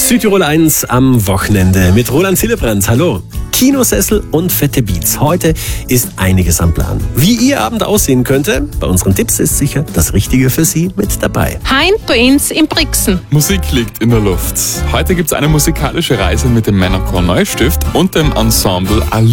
Südtirol 1 am Wochenende mit Roland Sillebrand. Hallo. Kinosessel und fette Beats. Heute ist einiges am Plan. Wie Ihr Abend aussehen könnte, bei unseren Tipps ist sicher das Richtige für Sie mit dabei. Hein bei uns in Brixen. Musik liegt in der Luft. Heute gibt's eine musikalische Reise mit dem Männerchor Neustift und dem Ensemble